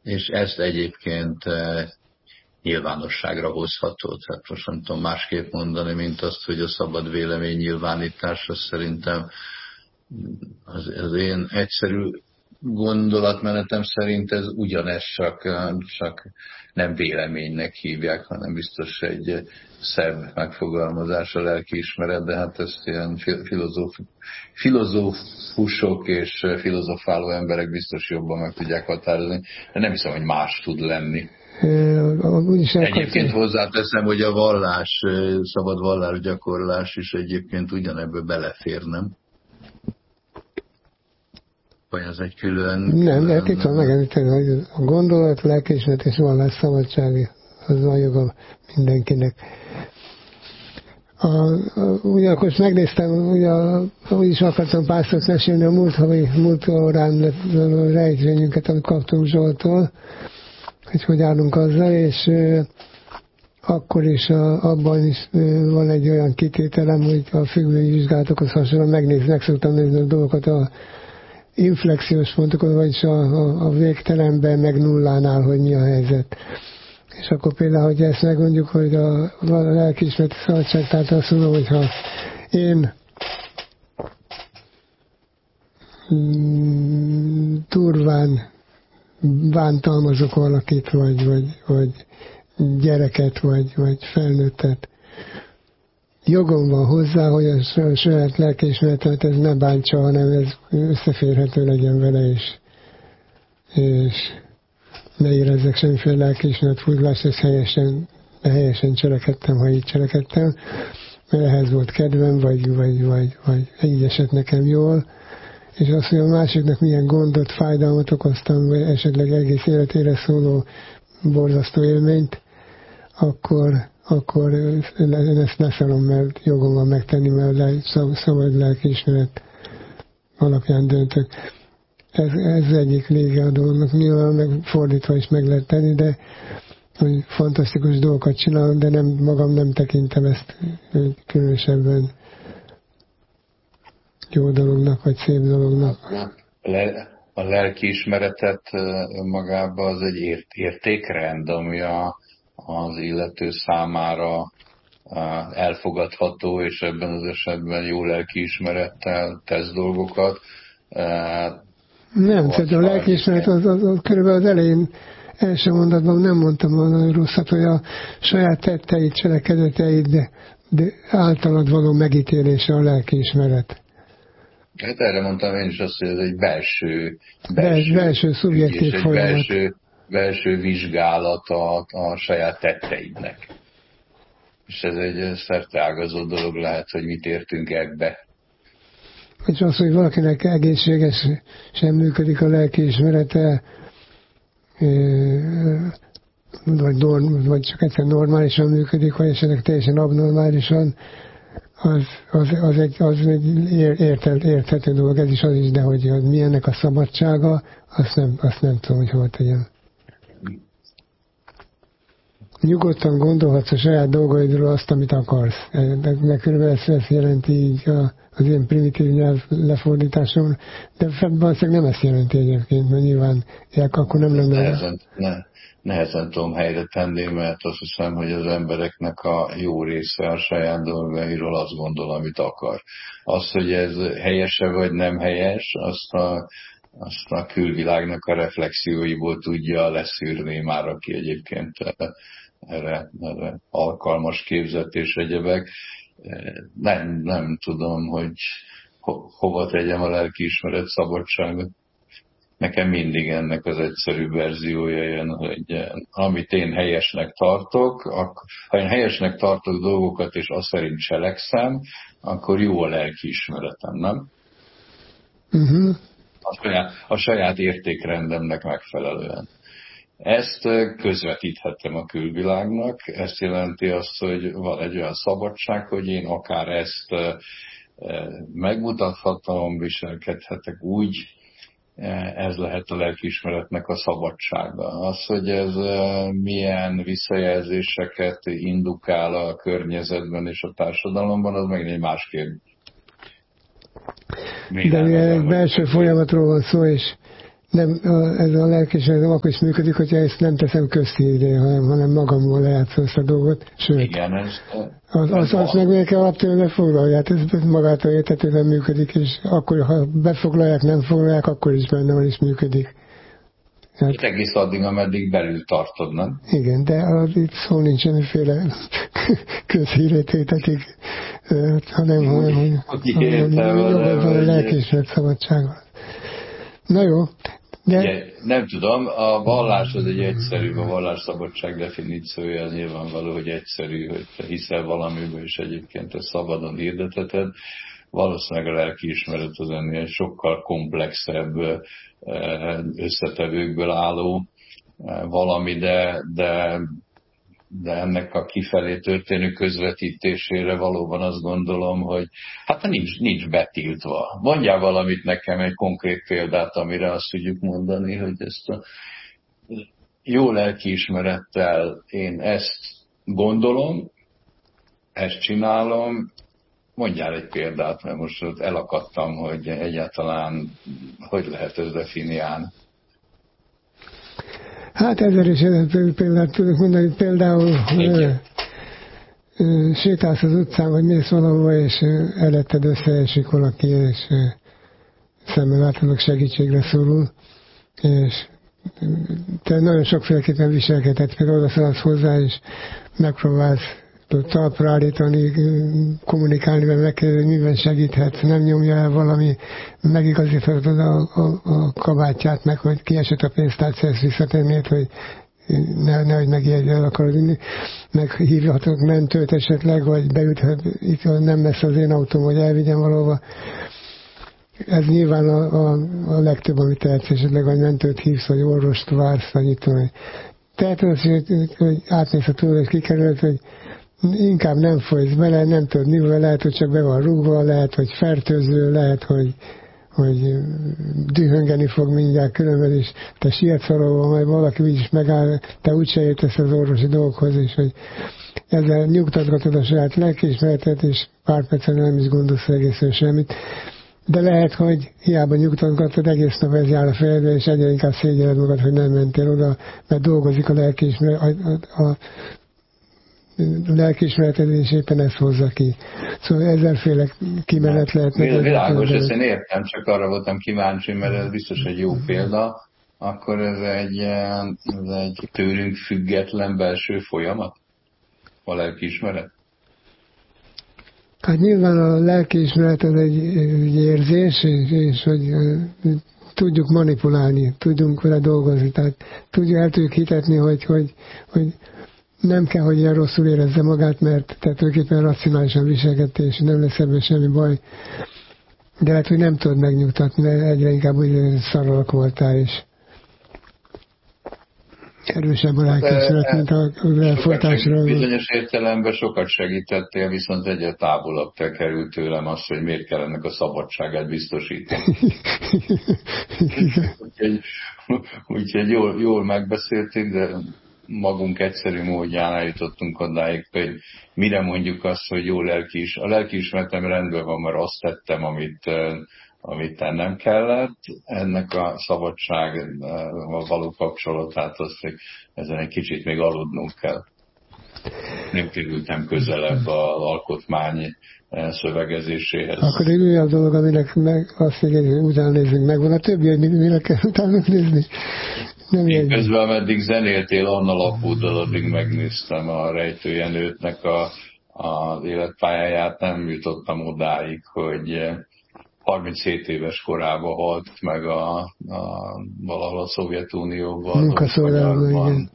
és ezt egyébként nyilvánosságra hozható. Tehát most nem tudom másképp mondani, mint azt, hogy a szabad vélemény nyilvánítás, az szerintem az én egyszerű gondolatmenetem szerint ez ugyanez, csak nem véleménynek hívják, hanem biztos egy szebb megfogalmazás a lelkiismeret, de hát ezt ilyen filozófusok és filozofáló emberek biztos jobban meg tudják határozni, de nem hiszem, hogy más tud lenni. Egyébként hozzáteszem, hogy a vallás, szabad vallásgyakorlás is egyébként ugyanebbe belefér, nem? Vagy ez egy külön... Nem, de itt van megemlíteni, hogy a gondolat, lelkiismeret és vallás szabadsága, az van joga mindenkinek. Ugyanakkor megnéztem, úgy is akartam párszor mesélni a múlt órán rejtvényünket, amit kaptunk Zsoltól, hogy állunk azzal, és akkor is abban is van egy olyan kitételem, hogy a függvény vizsgálatokhoz hasonlóan meg szoktam nézni a dolgokat a inflexiós pontokon, vagyis a végtelenben, meg nullánál, hogy mi a helyzet. És akkor például, hogy ezt megmondjuk, hogy a lelkiismereti szabadság, tehát azt mondom, hogy ha én durván bántalmazok valakit, vagy gyereket, vagy felnőttet, jogom van hozzá, hogy a saját lelkiismeretemet ez ne bántsa, hanem ez összeférhető legyen vele is. És ne érezzek semmiféle lelkiismeret furdalást, és helyesen cselekedtem, ha így cselekedtem, mert ehhez volt kedvem, vagy így esett nekem jól, és azt, hogy a másiknak milyen gondot, fájdalmat okoztam, vagy esetleg egész életére szóló borzasztó élményt, akkor én ezt leszarom, mert jogom van megtenni, mert szabad lelkiismeret alapján döntök. Ez egyik lége a dolognak. Nyilván meg fordítva is meg lehet tenni, de hogy fantasztikus dolgokat csinálom, de magam nem tekintem ezt különösebben jó dolognak, vagy szép dolognak. A lelkiismeretet magában az egy értékrend, ami az illető számára elfogadható, és ebben az esetben jó lelkiismerettel tesz dolgokat. Nem, tehát a lelkiismeret az körülbelül az elején első mondatban nem mondtam volna rosszat, hogy a saját tetteid, cselekedeteid, de általad való megítélése a lelkiismeret. Hát erre mondtam én is azt, hogy ez egy belső szubjektív folyamat. Belső vizsgálat a saját tetteidnek. És ez egy szerteágazó dolog lehet, hogy mit értünk ebbe. És az, hogy valakinek egészségesen működik a lelkiismerete, vagy csak egyszer normálisan működik, vagy esetleg teljesen abnormálisan, az egy érthető dolog, ez is az is, de hogy milyennek a szabadsága, azt nem tudom, hogy hol tegyem. Nyugodtan gondolhatsz a saját dolgaidról azt, amit akarsz. De körülbelül ezt jelenti így az én primitív nyelv lefordításom, de valószínűleg nem ezt jelenti egyébként, mert nyilván akkor nem lenne... Nehezen tudom helyre tenni, mert azt hiszem, hogy az embereknek a jó része a saját dolgairól azt gondol, amit akar. Az, hogy ez helyese vagy nem helyes, azt a külvilágnak a reflexióiból tudja leszűrni már, aki egyébként erre alkalmas, képzett és egyebek. Nem tudom, hogy hova tegyem a lelkiismeret szabadságot. Nekem mindig ennek az egyszerű verziója jön, hogy amit én helyesnek tartok, ha én helyesnek tartok dolgokat, és azt szerint cselekszem, akkor jó a lelkiismeretem, nem? Uh-huh. A saját értékrendemnek megfelelően. Ezt közvetíthetem a külvilágnak, ezt jelenti azt, hogy van egy olyan szabadság, hogy én akár ezt megmutathatom, viselkedhetek úgy, ez lehet a lelkiismeretnek a szabadsága. Az, hogy ez milyen visszajelzéseket indukál a környezetben és a társadalomban, az meg egy más kérdés. De egy belső folyamatról van szó, és nem, ez a lelkiismeretem akkor is működik, hogyha ezt nem teszem közhírré, hanem magamból lejátszom ezt a dolgot. Sőt, igen, az meg még kell alaptőle foglalja. Hát ez magától értetően működik, és akkor, ha befoglalják, nem foglalják, akkor is benne van, és működik. Hát, egész addig, ameddig belül tartod, nem? Igen, de itt szó nincs semmiféle közhírététekig, hanem a lelkiismeret szabadságban. Na jó, de... Ugye, nem tudom, a vallás az egy egyszerű, a vallásszabadság definíciója az nyilvánvaló, hogy egyszerű, hogy te hiszel valamiben, és egyébként ezt szabadon hirdeteted. Valószínűleg a lelkiismeret az ennél sokkal komplexebb összetevőkből álló valami, de ennek a kifelé történő közvetítésére valóban azt gondolom, hogy hát nincs betiltva. Mondjál valamit nekem, egy konkrét példát, amire azt tudjuk mondani, hogy ezt a jó lelkiismerettel én ezt gondolom, ezt csinálom. Mondjál egy példát, mert most ott elakadtam, hogy egyáltalán hogy lehet ezt definiálni. Hát ezer és ezer példát tudok mondani, például sétálsz az utcán, vagy mész valahova, és eletted összeesik valaki, és szemmel láthatólag segítségre szorul, és te nagyon sokféleképpen viselkedhetsz, például odaszaladsz hozzá, és megpróbálsz talpra állítani, kommunikálni, mert megkérdezni, hogy miben segíthetsz, nem nyomja el valami, megigazíthatod a kabátját, meg hogy kiesett a pénztárca, ezt visszatennéd, hogy nehogy megijedj, el akarod inni, meghívhatok mentőt esetleg, vagy beüthet, itt nem messze az én autóm, hogy elvigyem valahova. Ez nyilván a legtöbb, amit tehetsz, esetleg, vagy mentőt hívsz, vagy orvost vársz, vagy itt van. Tehát az, hogy átmész a túl, és kikerülhet, hogy inkább nem folysz bele, nem tudod mivel, lehet, hogy csak be van rúgva, lehet, hogy fertőző, lehet, hogy dühöngeni fog mindjárt különben, és te sietsz valahol, majd valaki úgyis megáll, te úgyse értesz az orvosi dolgokhoz, és hogy ezzel nyugtatgatod a saját lelkiismeretet, és pár percen nem is gondolsz egészen semmit. De lehet, hogy hiába nyugtatgatod, egész nap ez jár a fejedbe, és egyre inkább szégyeled magad, hogy nem mentél oda, mert dolgozik a lelkiismeret, a lelkiismereted, és éppen ezt hozza ki. Szóval ezerféle kimenet lehetne. Világos, ezt én értem, csak arra voltam kíváncsi, mert ez biztos egy jó példa, akkor ez egy tőlünk független belső folyamat? A lelkiismeret? Hát nyilván a lelkiismeret az egy érzés, és hogy tudjuk manipulálni, tudjunk vele dolgozni, tehát el tudjuk hitetni, hogy nem kell, hogy ilyen rosszul érezze magát, mert tulajdonképpen racionálisan viselkedtél, és nem lesz ebben semmi baj. De lehet, hogy nem tudod megnyugtatni, mert egyre inkább úgy szaralak voltál, és erősebb a lelkiismeret, mint a lefolytásra. Bizonyos értelemben sokat segítettél, viszont egyre távolabb te került tőlem azt, hogy miért kell ennek a szabadságát biztosítani. Úgyhogy jól megbeszéltük, de magunk egyszerű módján eljutottunk odáig, hogy mire mondjuk azt, hogy jó a lelkiismeretem rendben van, mert azt tettem, amit tennem kellett. Ennek a szabadság való kapcsolatát, azt, hogy ezen egy kicsit még aludnunk kell. Nem kerültem közelebb az alkotmány szövegezéséhez. Akkor egy olyan dolog, aminek azt mondja, hogy utána nézzünk meg. Van a többi, hogy mire kell utána nézni? Én közben, ameddig zenéltél, Anna Lapóddal, addig megnéztem a Rejtő Jenőtnek az életpályáját, nem jutottam odáig, hogy 37 éves korában halt meg valahol a Szovjetunióban. Munkaszolgálatban,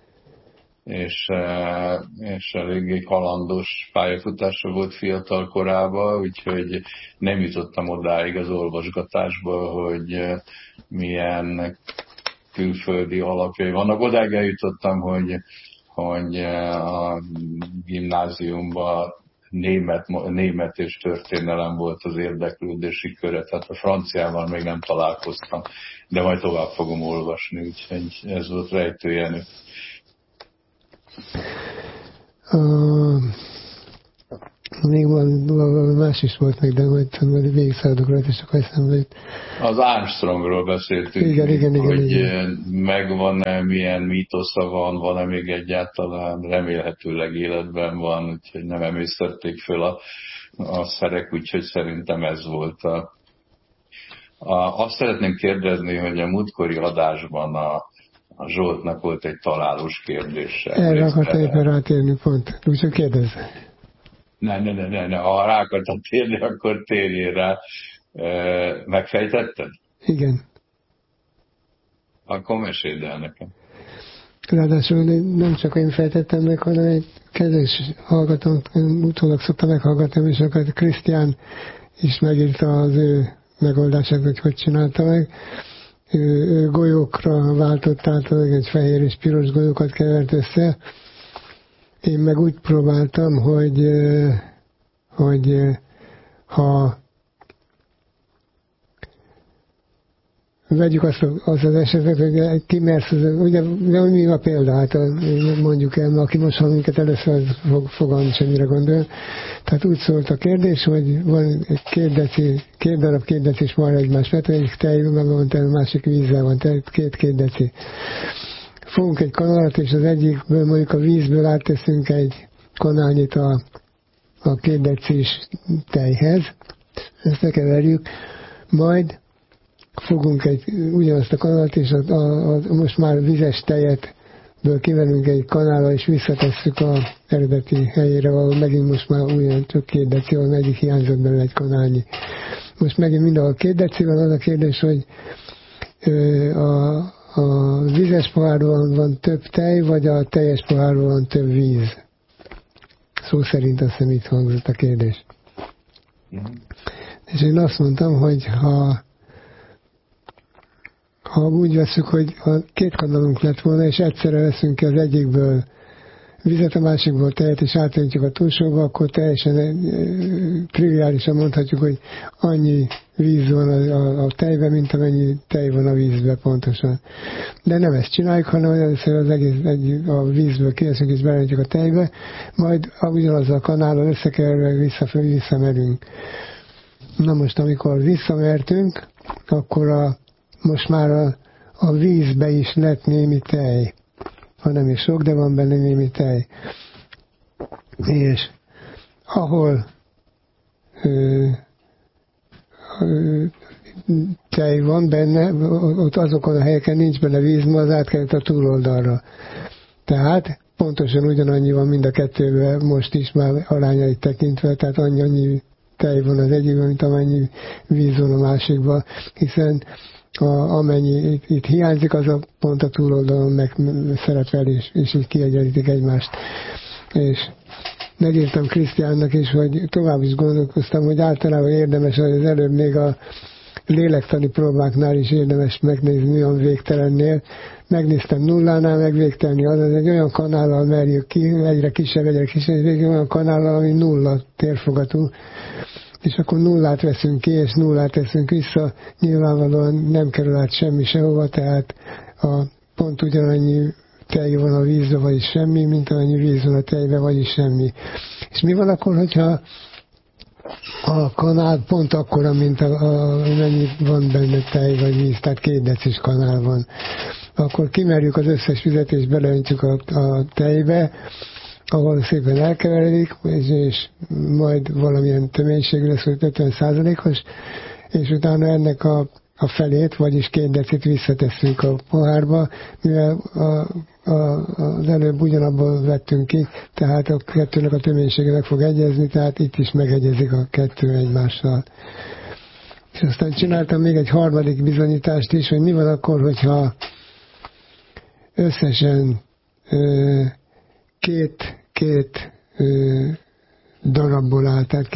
és eléggé kalandos pályafutása volt fiatal korában, úgyhogy nem jutottam odáig az olvasgatásba, hogy milyen külföldi alapjai vannak. Odáig eljutottam, hogy a gimnáziumban német és történelem volt az érdeklődési köre, tehát a franciával még nem találkoztam, de majd tovább fogom olvasni, úgyhogy ez volt Rejtő Jenő. Még valami más is volt meg, de majd végigszaladok rajta, és akkor eszembe jut. Az Armstrongról beszéltünk, igen, hogy igen. megvan-e, milyen mítosza van-e még egyáltalán, remélhetőleg életben van, úgyhogy nem emésztették föl a szerek, úgyhogy szerintem ez volt azt szeretném kérdezni, hogy a múltkori adásban a Zsoltnak volt egy találós kérdése. Erre akartam éppen rátérni pont, úgyhogy kérdezze. Ne, ha rá akartam térni, akkor térjél rá. Megfejtetted? Igen. Akkor meséld el nekem. Ráadásul nem csak én fejtettem meg, hanem egy kedves hallgatón, utólag szoktam meghallgatni, és akkor Krisztián is megírta az ő megoldását, hogy csinálta meg. Ő golyókra váltott át, egy fehér és piros golyókat kevert össze. Én meg úgy próbáltam, hogy ha vegyük azt az esetet, hogy kimersz, ugye mi a példa, hát mondjuk el, aki most hall minket először fogalmam semmire gondol. Tehát úgy szólt a kérdés, hogy van két darab decis marha egymás mellett, egyik tejvel van, a másik vízzel van, tehát két deci. Fogunk egy kanalat, és az egyikből mondjuk a vízből átteszünk egy kanálnyit a 2 decis tejhez, ezt lekeverjük, majd fogunk ugyanazt a kanalat, és most már vizes tejetből kivenünk egy kanállal, és visszatesszük az eredeti helyére, ahol megint most már ugyan csak 2 deci van, egyik hiányzott belőle egy kanálnyi. Most megint mindenhol 2 deci van, az a kérdés, hogy a vízes pohárban van több tej, vagy a teljes pohárban van több víz? Szó szerint azt hiszem itt hangzott a kérdés. És én azt mondtam, hogy ha úgy veszük, hogy a 2 kanalunk lett volna, és egyszerre veszünk ki az egyikből vizet, a másikból tejet, és átöntjük a túlsóba, akkor teljesen triviálisan mondhatjuk, hogy annyi víz van a tejben, mint amennyi tej van a vízben pontosan. De nem ezt csináljuk, hanem először az egész a vízből kiveszünk és beleöntjük a tejbe, majd ugyanazzal a kanállal összekerülve visszamerünk. Na most, amikor visszamertünk, akkor most már a vízbe is lett némi tej. Ha nem is sok, de van benne némi tej. És ahol tej van benne, ott azokon a helyeken nincs benne víz, ma az átkerült a túloldalra. Tehát pontosan ugyanannyi van mind a kettőben, most is már arányait tekintve, tehát annyi tej van az egyikben, mint amennyi víz van a másikban, hiszen amennyi itt hiányzik, az a pont a túloldalon meg szerepel, és így kiegyenlítik egymást. És megírtam Krisztiánnak is, hogy tovább is gondolkoztam, hogy általában érdemes, hogy az előbb még a lélektani próbáknál is érdemes megnézni, mi van végtelennél. Megnéztem nullánál, meg végtelni, azaz egy olyan kanállal merjük ki, egyre kisebb, végül olyan kanállal, ami nulla térfogatú, és akkor nullát veszünk ki, és nullát teszünk vissza, nyilvánvalóan nem kerül át semmi sehova, tehát pont ugyanannyi tej van a vízbe, vagyis semmi, mint amennyi víz van a tejbe, vagyis semmi. És mi van akkor, hogyha a kanál pont akkora, mint amennyi van benne tej vagy víz, tehát 2 decis kanál van. Akkor kimerjük az összes vizet, és beleöntjük a tejbe, ahol szépen elkeveredik, és majd valamilyen töménységű lesz, hogy 50%-os, és utána ennek a felét, vagyis 2 decit visszatesszük a pohárba, mivel az előbb ugyanabból vettünk ki, tehát a kettőnek a töménysége meg fog egyezni, tehát itt is megegyezik a kettő egymással. És aztán csináltam még egy harmadik bizonyítást is, hogy mi van akkor, hogyha összesen két darabból áll, tehát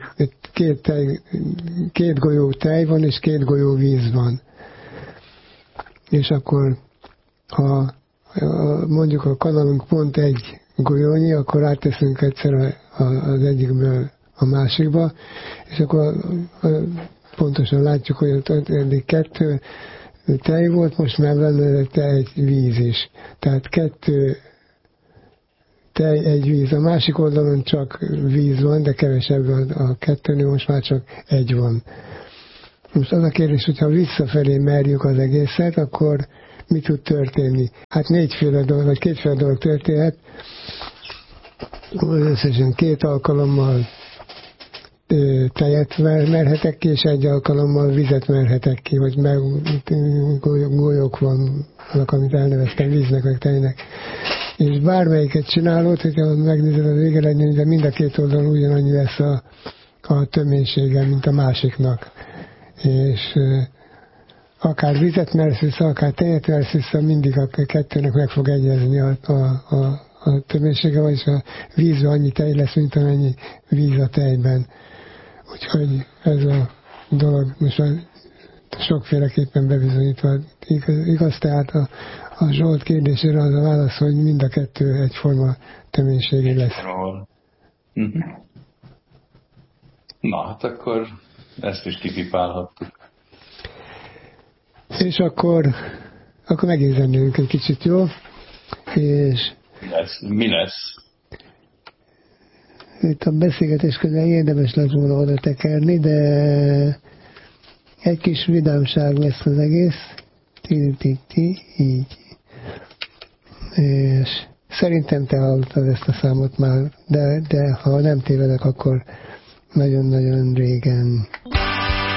két golyó tej van, és 2 golyó víz van. És akkor, ha mondjuk a kanalunk pont egy golyónyi, akkor átteszünk egyszer az egyikből a másikba, és akkor pontosan látjuk, hogy eddig 2 tej volt, most már benne egy víz is. Tehát 2 tej, egy víz. A másik oldalon csak víz van, de kevesebb a kettőnél, most már csak egy van. Most az a kérdés, hogyha visszafelé merjük az egészet, akkor mi tud történni? Hát négyféle dolog, vagy kétféle dolog történhet. Összesen 2 alkalommal tejet merhetek ki, és 1 alkalommal vizet merhetek ki, vagy golyók vannak, amit elneveztem víznek, vagy tejnek. És bármelyiket csinálod, hogyha megnézed az végeredményt, de mind a 2 oldalon ugyanannyi lesz a töménysége, mint a másiknak. És akár vizet mersz vissza, akár tejet mersz vissza, mindig a kettőnek meg fog egyezni a töménysége, vagyis a vízben annyi tej lesz, mint amennyi víz a tejben. Úgyhogy ez a dolog most sokféleképpen bebizonyítva igaz, tehát a Zsolt kérdésére az a válasz, hogy mind a 2 egyforma töménységű lesz. Na, hát akkor ezt is kipipálhattuk. És akkor megint zenélünk egy kicsit, jó? És mi lesz? Itt a beszélgetés közben érdemes lett volna oda tekerni, de egy kis vidámság lesz az egész. Így. És szerintem te hallottad ezt a számot már, de ha nem tévedek, akkor nagyon-nagyon régen.